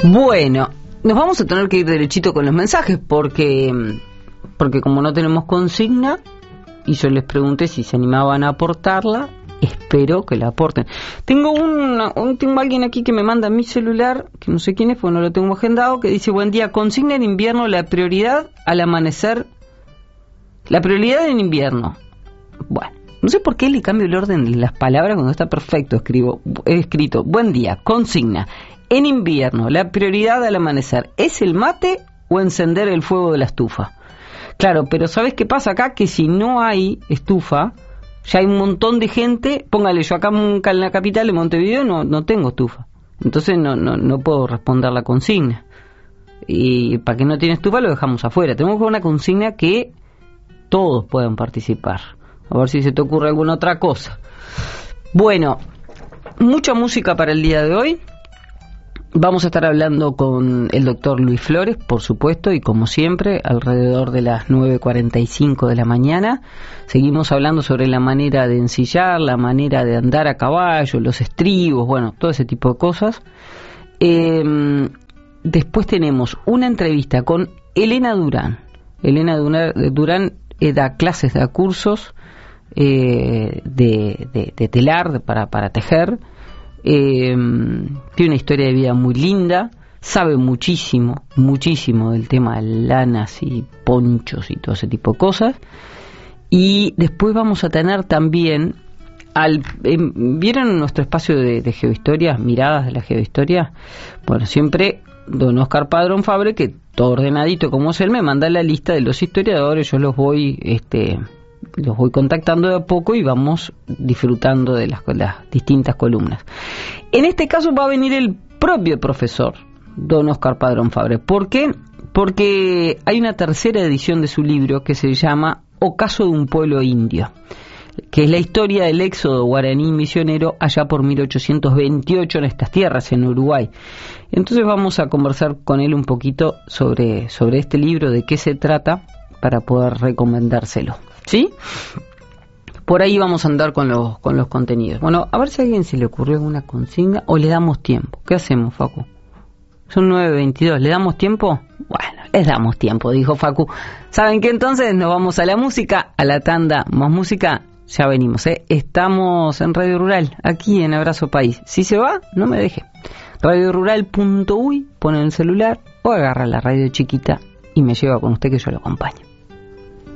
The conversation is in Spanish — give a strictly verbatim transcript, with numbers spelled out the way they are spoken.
Bueno, nos vamos a tener que ir derechito con los mensajes porque, porque como no tenemos consigna, y yo les pregunté si se animaban a aportarla, espero que la aporten. Tengo una, un, tengo alguien aquí que me manda mi celular, que no sé quién es, porque no lo tengo agendado, que dice: buen día, consigna en invierno la prioridad al amanecer, la prioridad en invierno. Bueno, no sé por qué le cambio el orden de las palabras cuando está perfecto. Escribo, he escrito: buen día, consigna en invierno la prioridad al amanecer, ¿es el mate o encender el fuego de la estufa? Claro, pero ¿sabes qué pasa acá? Que si no hay estufa, ya hay un montón de gente. Póngale, yo acá en la capital de Montevideo no, no tengo estufa, entonces no, no, no puedo responder la consigna. Y para que no tiene estufa lo dejamos afuera. Tenemos que una consigna que todos puedan participar. A ver si se te ocurre alguna otra cosa. Bueno, mucha música para el día de hoy. Vamos a estar hablando con el doctor Luis Flores, por supuesto, y como siempre, alrededor de las nueve cuarenta y cinco de la mañana. Seguimos hablando sobre la manera de ensillar, la manera de andar a caballo, los estribos, bueno, todo ese tipo de cosas. Eh, después tenemos una entrevista con Elena Durán. Elena Durán eh, da clases, da cursos eh, de, de, de telar, de, para, para tejer. Eh, tiene una historia de vida muy linda, sabe muchísimo, muchísimo del tema de lanas y ponchos y todo ese tipo de cosas. Y después vamos a tener también, al, eh, ¿vieron nuestro espacio de, de geohistoria, miradas de la geohistoria? Bueno, siempre don Oscar Padrón Fabre, que todo ordenadito como es él, me manda la lista de los historiadores, yo los voy... este los voy contactando de a poco y vamos disfrutando de las, las distintas columnas. En este caso va a venir el propio profesor, don Oscar Padrón Fabre. ¿Por qué? Porque hay una tercera edición de su libro que se llama Ocaso de un pueblo indio, que es la historia del éxodo guaraní misionero allá por mil ochocientos veintiocho en estas tierras, en Uruguay. Entonces vamos a conversar con él un poquito sobre, sobre este libro, de qué se trata, para poder recomendárselo. ¿Sí? Por ahí vamos a andar con los con los contenidos. Bueno, a ver si a alguien se le ocurrió alguna consigna o le damos tiempo. ¿Qué hacemos, Facu? Son nueve veintidós, ¿le damos tiempo? Bueno, les damos tiempo, dijo Facu. ¿Saben qué? Entonces nos vamos a la música, a la tanda. Más música, ya venimos, ¿eh? Estamos en Radio Rural, aquí en Abrazo País. Si se va, no me deje. radio rural punto uy, pone en el celular o agarra la radio chiquita y me lleva con usted que yo lo acompaño.